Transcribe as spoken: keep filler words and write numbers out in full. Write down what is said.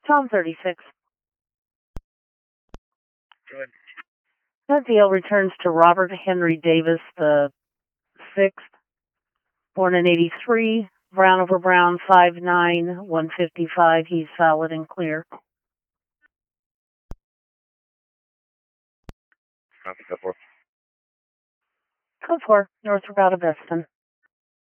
Tom thirty-six. Go ahead. That deal returns to Robert Henry Davis the sixth, born in eighty-three, Brown over Brown, five nine, one fifty-five. He's valid and clear. Copy, go for. Code four, Northrop out of Beston.